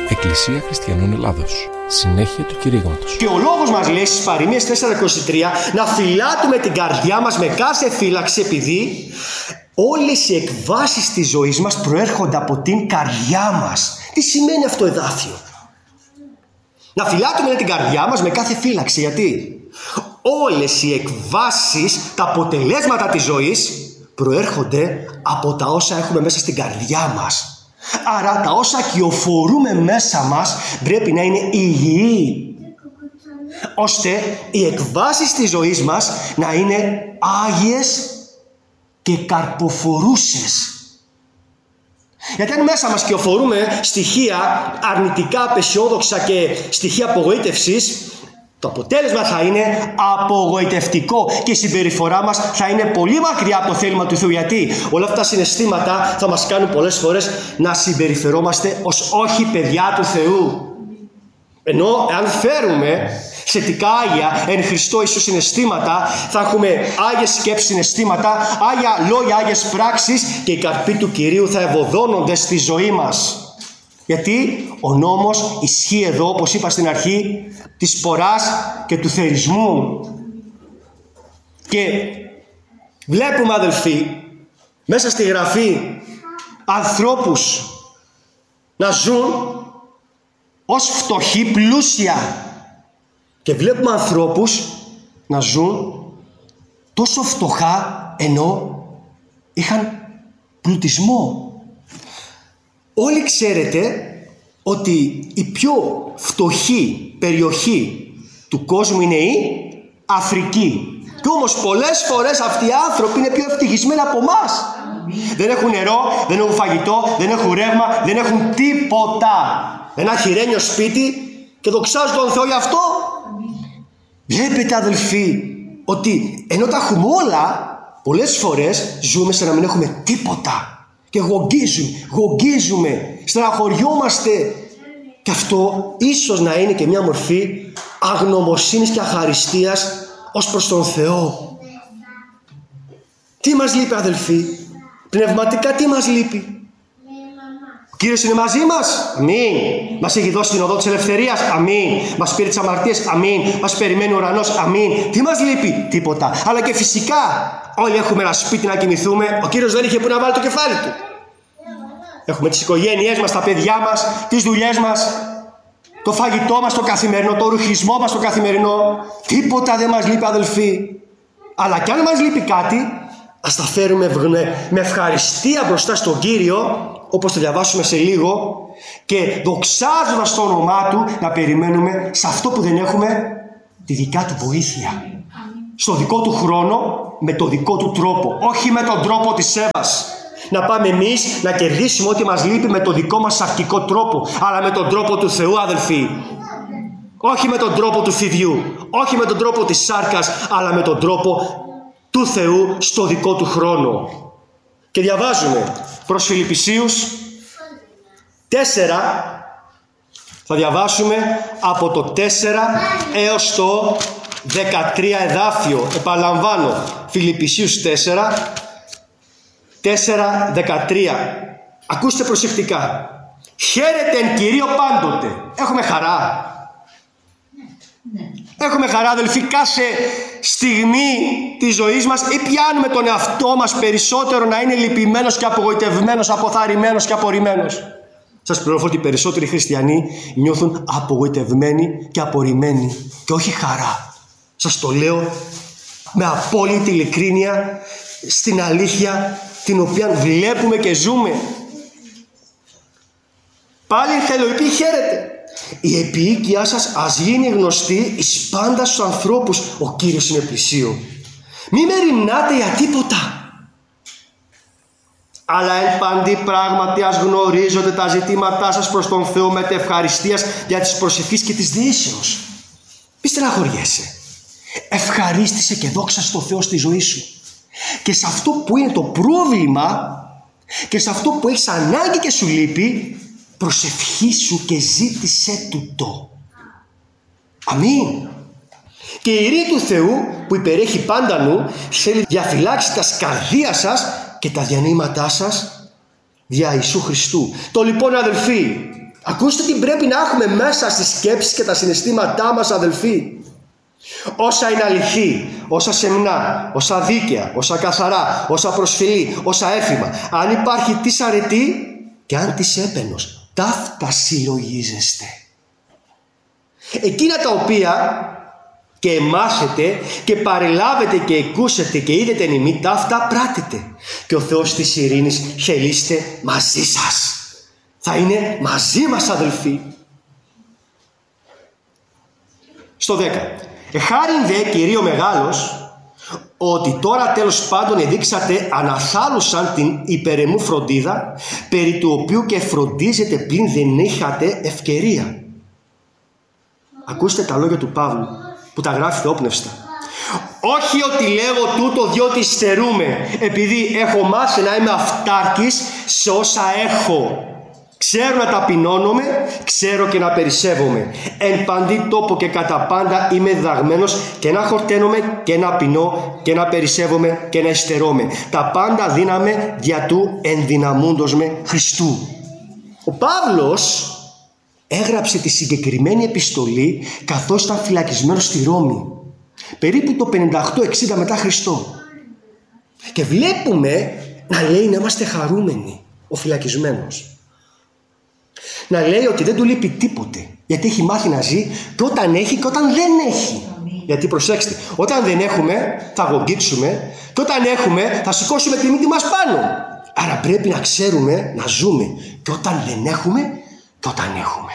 Εκκλησία Χριστιανών Ελλάδος. Συνέχεια του κηρύγματος. Και ο λόγος μας λέει στις Παροιμίες 4:23 να φυλάτουμε την καρδιά μας με κάθε φύλαξη, επειδή όλες οι εκβάσεις της ζωής μας προέρχονται από την καρδιά μας. Τι σημαίνει αυτό εδάφιο? Να φυλάτουμε την καρδιά μας με κάθε φύλαξη. Γιατί όλες οι εκβάσεις, τα αποτελέσματα της ζωής προέρχονται από τα όσα έχουμε μέσα στην καρδιά μας. Άρα τα όσα κυοφορούμε μέσα μας πρέπει να είναι υγιή, ώστε οι εκβάσεις της ζωής μας να είναι άγιες και καρποφορούσες. Γιατί αν μέσα μας κυοφορούμε στοιχεία αρνητικά, απεσιόδοξα και στοιχεία απογοήτευσης, το αποτέλεσμα θα είναι απογοητευτικό και η συμπεριφορά μας θα είναι πολύ μακριά από το θέλημα του Θεού. Γιατί όλα αυτά τα συναισθήματα θα μας κάνουν πολλές φορές να συμπεριφερόμαστε ως όχι παιδιά του Θεού. Ενώ εάν φέρουμε θετικά άγια εν Χριστώ Ιησού συναισθήματα, θα έχουμε άγιες σκέψεις, συναισθήματα, άγια λόγια, άγιες πράξεις και οι καρποί του Κυρίου θα ευωδώνονται στη ζωή μας. Γιατί ο νόμος ισχύει εδώ, όπως είπα στην αρχή, της σποράς και του θερισμού. Και βλέπουμε, αδελφοί, μέσα στη Γραφή ανθρώπους να ζουν ως φτωχοί πλούσια. Και βλέπουμε ανθρώπους να ζουν τόσο φτωχά ενώ είχαν πλουτισμό. Όλοι ξέρετε ότι η πιο φτωχή περιοχή του κόσμου είναι η Αφρική. Και όμως πολλές φορές αυτοί οι άνθρωποι είναι πιο ευτυχισμένοι από εμάς. Δεν έχουν νερό, δεν έχουν φαγητό, δεν έχουν ρεύμα, δεν έχουν τίποτα. Ένα χειρένιο σπίτι και δοξάζουν τον Θεό γι' αυτό. Βλέπετε, αδελφοί, ότι ενώ τα έχουμε όλα, πολλές φορές ζούμε σαν να μην έχουμε τίποτα. Και γογγίζουμε, στεναχωριόμαστε. Και αυτό ίσως να είναι και μια μορφή αγνωμοσύνης και αχαριστίας ως προς τον Θεό. Τι μας λείπει, αδελφοί? Πνευματικά τι μας λείπει? Ο Κύριος είναι μαζί μας. Αμήν. Μας έχει δώσει την οδό της ελευθερίας. Αμήν. Μας πήρε τις αμαρτίες. Αμήν. Μας περιμένει ο ουρανός. Αμήν. Τι μας λείπει? Τίποτα. Αλλά και φυσικά όλοι έχουμε ένα σπίτι να κοιμηθούμε. Ο Κύριος δεν είχε που να βάλει το κεφάλι του. Έχουμε τις οικογένειές μας, τα παιδιά μας, τις δουλειές μας, το φαγητό μας το καθημερινό, το ρουχισμό μας το καθημερινό. Τίποτα δεν μας λείπει, αδελφοί. Αλλά κι αν μας λείπει κάτι, ας τα φέρουμε με ευχαριστία μπροστά στον Κύριο, όπως το διαβάσουμε σε λίγο, και δοξάζοντας το όνομά Του να περιμένουμε σε αυτό που δεν έχουμε τη δικιά Του βοήθεια. Στο δικό Του χρόνο, με το δικό Του τρόπο, όχι με τον τρόπο της Εύας. Να πάμε εμείς να κερδίσουμε ό,τι μας λείπει με το δικό μας αρχικό τρόπο, αλλά με τον τρόπο του Θεού, αδελφοί. Όχι με τον τρόπο του φιδιού, όχι με τον τρόπο της σάρκας, αλλά με τον τρόπο του Θεού στο δικό Του χρόνο. Και διαβάζουμε προς Φιλιππισίους 4, θα διαβάσουμε από το 4 έως το 13 εδάφιο. Επαναλαμβάνω, Φιλιππισίους 4, 4-13. Ακούστε προσεκτικά. Χαίρετε εν Κυρίω πάντοτε. Έχουμε χαρά. Έχουμε χαρά, αδελφοί, κάθε στιγμή της ζωής μας, ή πιάνουμε τον εαυτό μας περισσότερο να είναι λυπημένος και απογοητευμένος, αποθαρρυμένος και απορριμμένος? Σας πληροφορώ ότι οι περισσότεροι χριστιανοί νιώθουν απογοητευμένοι και απορριμμένοι και όχι χαρά. Σας το λέω με απόλυτη ειλικρίνεια, στην αλήθεια την οποία βλέπουμε και ζούμε. Πάλι θέλω πει χαίρετε. Η επίοικιά σας ας γίνει γνωστή εις πάντα στους ανθρώπους. Ο Κύριος είναι πλησίον. Μη μεριμνάτε για τίποτα, αλλά εν παντή πράγματι ας γνωρίζονται τα ζητήματά σας προς τον Θεό με ευχαριστίας για τις προσευχής και της δεήσεως. Μη στεναχωριέσαι. Ευχαρίστησε και δόξα στο Θεό στη ζωή σου. Και σε αυτό που είναι το πρόβλημα και σε αυτό που έχεις ανάγκη και σου λείπει, προσευχήσου και ζήτησέ Του το. Αμήν. Και η ειρήνη του Θεού που υπερέχει πάντα νου θέλει διαφυλάξει τα καρδία σας και τα διανύματά σας δια Ιησού Χριστού. Το λοιπόν, αδελφοί, Ακούστε τι πρέπει να έχουμε μέσα στις σκέψεις και τα συναισθήματά μας, αδελφοί. Όσα είναι αληθή, όσα σεμνά, όσα δίκαια, όσα καθαρά, όσα προσφυλή, όσα έθιμα, αν υπάρχει της αρετή και αν της έπαινος, ταύτα συλλογίζεστε. Εκείνα τα οποία και μάθετε και παρελάβετε και εκούσετε και είδετε νημή, ταύτα πράτετε. Και ο Θεός της ειρήνης χελίστε μαζί σας. Θα είναι μαζί μας, αδελφοί. Στο 10. Εχάριν δε Κυρίω μεγάλος, ότι τώρα τέλος πάντων εδείξατε αναθάλουσαν την υπερεμού φροντίδα, περί του οποίου και φροντίζετε πλην δεν είχατε ευκαιρία. Ακούστε τα λόγια του Παύλου που τα γράφει θεόπνευστα. Όχι ότι λέγω τούτο διότι στερούμε, επειδή έχω μάθει να είμαι αυτάρκης σε όσα έχω. Ξέρω να ταπεινώνομαι, ξέρω και να περισσεύομαι. Εν παντή τόπο και κατά πάντα είμαι διδαγμένος και να χορταίνομαι και να πεινώ και να περισσεύομαι και να υστερώμαι. Τα πάντα δύναμε δια του ενδυναμούντος με Χριστού. Ο Παύλος έγραψε τη συγκεκριμένη επιστολή καθώς ήταν φυλακισμένος στη Ρώμη, περίπου το 58-60 μετά Χριστό. Και βλέπουμε να λέει να είμαστε χαρούμενοι, ο φυλακισμένος. Να λέει ότι δεν του λείπει τίποτε, γιατί έχει μάθει να ζει και όταν έχει και όταν δεν έχει. Γιατί προσέξτε, όταν δεν έχουμε θα αγωνίξουμε και όταν έχουμε θα σηκώσουμε τη μύτη μας πάνω. Άρα πρέπει να ξέρουμε να ζούμε και όταν δεν έχουμε και όταν έχουμε.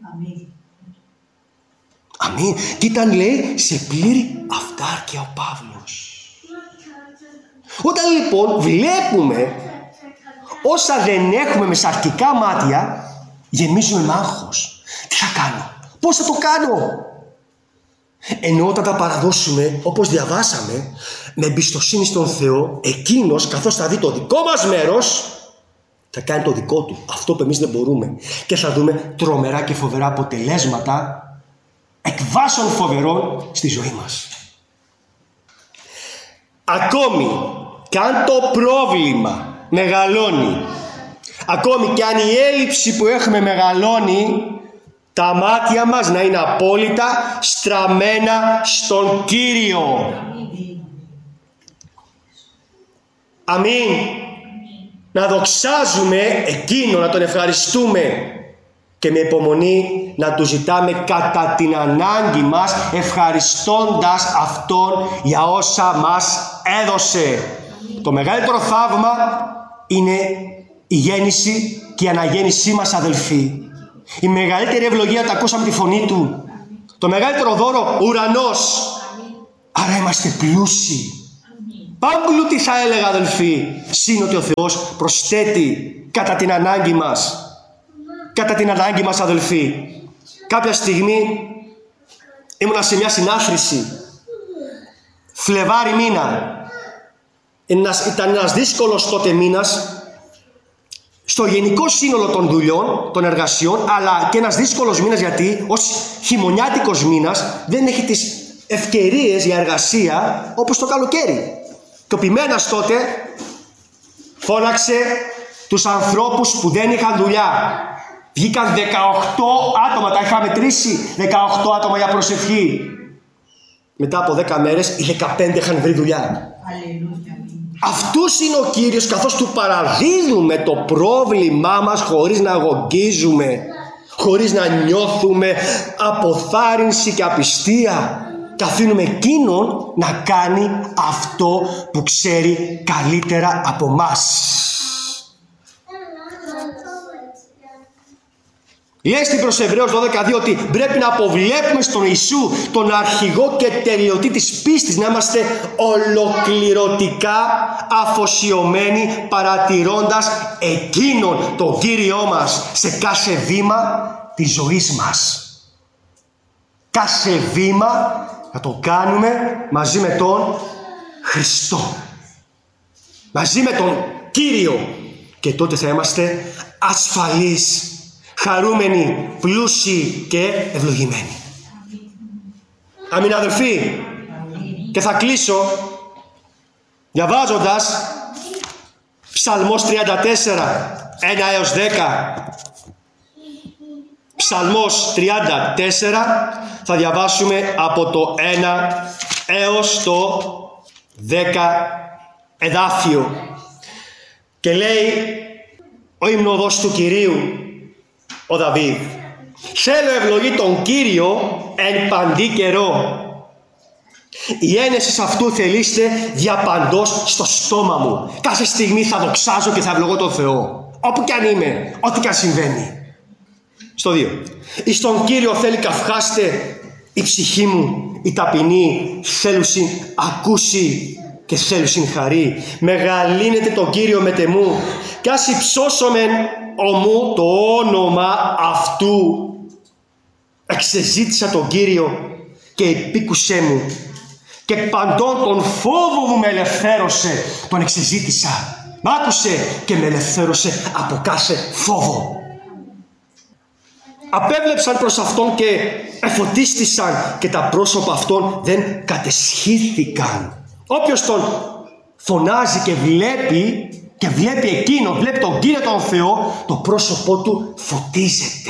Αμήν. Και ήταν, λέει, σε πλήρη αυτάρκεια ο Παύλος. Όταν λοιπόν βλέπουμε όσα δεν έχουμε με σαρκικά μάτια, γεμίζουμε με άγχος. Τι θα κάνω, πώς θα το κάνω? Ενώ όταν τα παραδώσουμε, όπως διαβάσαμε, με εμπιστοσύνη στον Θεό, εκείνος καθώς θα δει το δικό μας μέρος, θα κάνει το δικό του, αυτό που εμείς δεν μπορούμε, και θα δούμε τρομερά και φοβερά αποτελέσματα εκβάσεων φοβερών στη ζωή μας. Ακόμη και αν το πρόβλημα μεγαλώνει, ακόμη και αν η έλλειψη που έχουμε μεγαλώνει, τα μάτια μας να είναι απόλυτα στραμμένα στον Κύριο. Αμήν. Να δοξάζουμε Εκείνο, να Τον ευχαριστούμε και με υπομονή να Του ζητάμε κατά την ανάγκη μας, ευχαριστώντας Αυτόν για όσα μας έδωσε. Το μεγαλύτερο θαύμα είναι η γέννηση και η αναγέννησή μας, αδελφοί. Η μεγαλύτερη ευλογία, τα ακούσαμε τη φωνή Του. Το μεγαλύτερο δώρο, ουρανός. Άρα είμαστε πλούσιοι. Πάμπλουτοι θα έλεγα, αδελφοί. Συν ότι ο Θεός προσθέτει κατά την ανάγκη μας. Κατά την ανάγκη μας, αδελφοί. Κάποια στιγμή ήμουνα σε μια συνάθρηση. Φλεβάρι μήνα. Ήταν ένας δύσκολος τότε μήνας στο γενικό σύνολο των δουλειών, των εργασιών, αλλά και ένας δύσκολος μήνας γιατί ως χειμωνιάτικος μήνας δεν έχει τις ευκαιρίες για εργασία όπως το καλοκαίρι. Και ο ποιμένας τότε φώναξε τους ανθρώπους που δεν είχαν δουλειά. Βγήκαν 18 άτομα, τα είχα μετρήσει, 18 άτομα για προσευχή. Μετά από 10 μέρες οι 15 είχαν βρει δουλειά. Αυτός είναι ο Κύριος, καθώς Του παραδίδουμε το πρόβλημά μας χωρίς να αγωνίζουμε, χωρίς να νιώθουμε αποθάρρυνση και απιστία, και αφήνουμε Εκείνον να κάνει αυτό που ξέρει καλύτερα από μας. Λέει στην προς Εβραίους 12:2 ότι πρέπει να αποβλέπουμε στον Ιησού, τον αρχηγό και τελειωτή της πίστης, να είμαστε ολοκληρωτικά αφοσιωμένοι παρατηρώντας Εκείνον τον Κύριό μας σε κάθε βήμα της ζωής μας. Κάθε βήμα να το κάνουμε μαζί με τον Χριστό, μαζί με τον Κύριο, και τότε θα είμαστε ασφαλείς, χαρούμενοι, πλούσιοι και ευλογημένοι. Αμήν, αδελφοί. Και θα κλείσω διαβάζοντας Ψαλμός 34, 1 έως 10. Ψαλμός 34, θα διαβάσουμε από το 1 έως το 10 εδάφιο. Και λέει ο ύμνοδος του Κυρίου, ο Δαβίδ: θέλω ευλογή τον Κύριο εν παντή καιρό. Η ένεση αυτού θελήστε διαπαντός στο στόμα μου. Κάθε στιγμή θα δοξάζω και θα ευλογώ τον Θεό, όπου κι αν είμαι, ό,τι κι αν συμβαίνει. Στο 2. Εις τον Κύριο θέλει καυχάστε η ψυχή μου, η ταπεινή θέλουσιν ακούσει και θέλουσιν χαρί. Μεγαλύνεται τον Κύριο μετεμού, κι ας υψώσομεν ομού το όνομα αυτού. Εξεζήτησα τον Κύριο και υπήκουσέ μου, και παντών τον φόβο μου με ελευθέρωσε. Τον εξεζήτησα, μ' άκουσε και με ελευθέρωσε από κάθε φόβο. Απέβλεψαν προς αυτόν και εφωτίστησαν, και τα πρόσωπα αυτών δεν κατεσχύθηκαν. Όποιος τον φωνάζει και βλέπει εκείνο, βλέπει τον Κύριο τον Θεό, το πρόσωπό του φωτίζεται.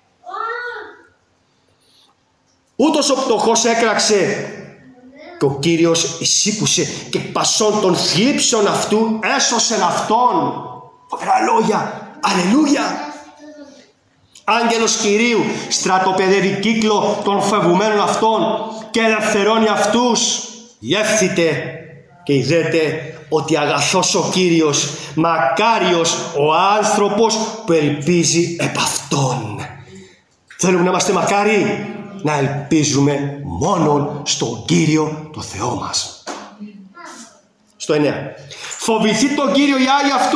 Ούτως ο πτωχός έκραξε και ο Κύριος εισήκουσε, και πασών των θλίψεων αυτού έσωσεν αυτόν. Φοβερά λόγια. Αλληλούια. Άγγελος Κυρίου στρατοπεδεύει κύκλο των φευγουμένων αυτών και ελευθερώνει αυτούς. Γεύθητε και ειδέτε ότι αγαθός ο Κύριος, μακάριος ο άνθρωπος που ελπίζει επ' αυτόν. Θέλουμε να είμαστε μακάρι, να ελπίζουμε μόνον στον Κύριο το Θεό μας. Στο 9. Φοβηθεί τον Κύριο οι Άγιοι αυτού.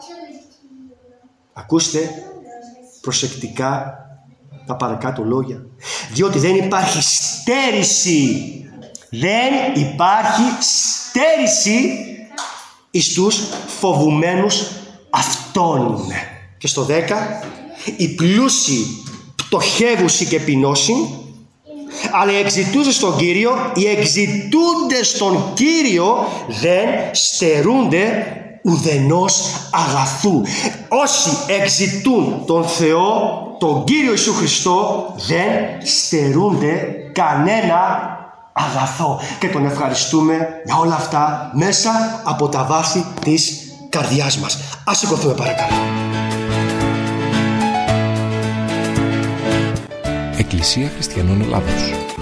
Ακούστε προσεκτικά τα παρακάτω λόγια. Διότι δεν υπάρχει στέρηση. Δεν υπάρχει στέρηση εις τους φοβουμένους αυτών. Και στο 10. Οι πλούσιοι πτωχεύουσι και πεινώσιν, αλλά οι εξητούντες στον Κύριο, οι εξητούντες στον Κύριο δεν στερούνται ουδενός αγαθού. Όσοι εξητούν τον Θεό, τον Κύριο Ιησού Χριστό, δεν στερούνται κανένα αγαθό. Και τον ευχαριστούμε για όλα αυτά μέσα από τα βάθη της καρδιάς μας. Ας σηκωθούμε παρακαλώ. Εκκλησία Χριστιανών Ελλάδος.